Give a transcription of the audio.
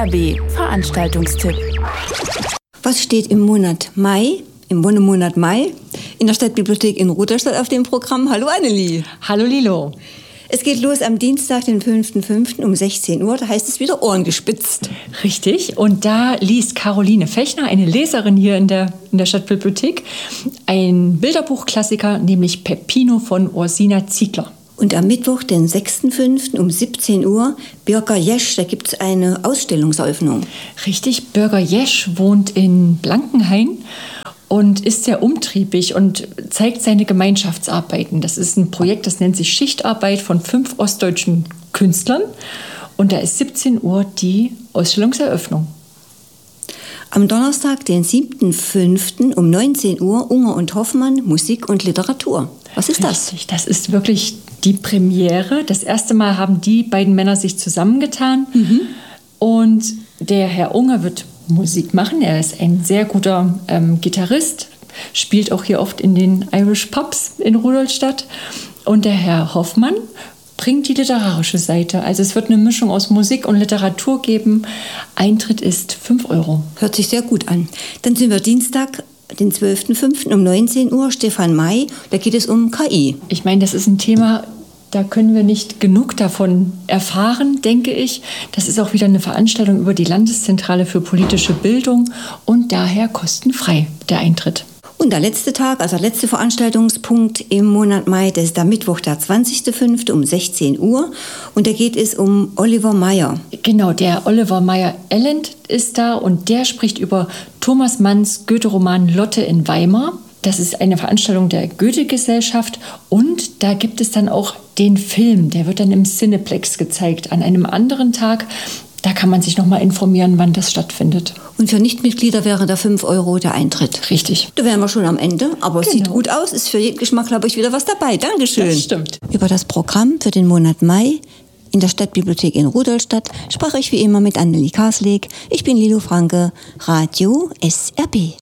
RB Veranstaltungstipp. Was steht im Monat Mai, im Wonnemonat Mai, in der Stadtbibliothek in Rudolstadt auf dem Programm? Hallo Annelie. Hallo Lilo. Es geht los am Dienstag, den 5.5. um 16 Uhr. Da heißt es wieder Ohren gespitzt. Richtig. Und da liest Caroline Fechner, eine Leserin hier in der Stadtbibliothek, ein Bilderbuchklassiker, nämlich Peppino von Ursina Ziegler. Und am Mittwoch, den 6.5. um 17 Uhr, Birger Jesch, da gibt es eine Ausstellungseröffnung. Richtig, Birger Jesch wohnt in Blankenhain und ist sehr umtriebig und zeigt seine Gemeinschaftsarbeiten. Das ist ein Projekt, das nennt sich Schichtarbeit von 5 ostdeutschen Künstlern. Und da ist 17 Uhr die Ausstellungseröffnung. Am Donnerstag, den 7.5. um 19 Uhr, Unger und Hoffmann, Musik und Literatur. Was ist das? Richtig, das ist wirklich die Premiere. Das erste Mal haben die beiden Männer sich zusammengetan. Und der Herr Unger wird Musik machen. Er ist ein sehr guter Gitarrist, spielt auch hier oft in den Irish Pubs in Rudolstadt. Und der Herr Hoffmann bringt die literarische Seite. Also es wird eine Mischung aus Musik und Literatur geben. Eintritt ist 5 Euro. Hört sich sehr gut an. Dann sind wir Dienstag, den 12.05. um 19 Uhr, Stefan May. Da geht es um KI. Ich meine, das ist ein Thema, da können wir nicht genug davon erfahren, denke ich. Das ist auch wieder eine Veranstaltung über die Landeszentrale für politische Bildung und daher kostenfrei der Eintritt. Und der letzte Tag, also der letzte Veranstaltungspunkt im Monat Mai, das ist der Mittwoch, der 20.05. um 16 Uhr. Und da geht es um Oliver Meyer. Genau, der Oliver Meyer-Elend ist da und der spricht über Thomas Manns Goethe-Roman Lotte in Weimar. Das ist eine Veranstaltung der Goethe-Gesellschaft und da gibt es dann auch den Film, der wird dann im Cineplex gezeigt. An einem anderen Tag, da kann man sich noch mal informieren, wann das stattfindet. Und für Nichtmitglieder wäre da 5 Euro der Eintritt. Richtig. Da wären wir schon am Ende, aber es sieht gut aus, ist für jeden Geschmack, glaube ich, wieder was dabei. Dankeschön. Das stimmt. Über das Programm für den Monat Mai in der Stadtbibliothek in Rudolstadt sprach ich wie immer mit Annelie Karsleg. Ich bin Lilo Franke, Radio SRB.